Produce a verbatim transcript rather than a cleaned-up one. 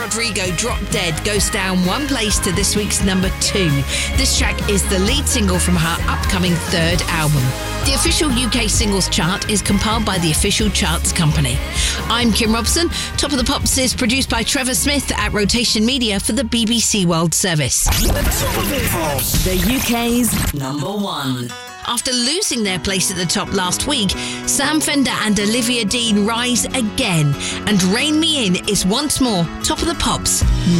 Rodrigo, Drop Dead, goes down one place to this week's number two. This track is the lead single from her upcoming third album. The official U K singles chart is compiled by the Official Charts Company. I'm Kim Robson. Top of the Pops is produced by Trevor Smith at Rotation Media for the B B C World Service. The U K's number one. After losing their place at the top last week, Sam Fender and Olivia Dean rise again, and Rain Me In is once more Top of the Pops.